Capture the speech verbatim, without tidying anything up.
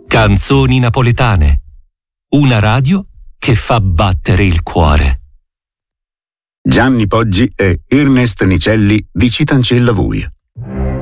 Canzoni napoletane. Una radio che fa battere il cuore. Gianni Poggi e Ernest Nicelli di Citancella Vuia.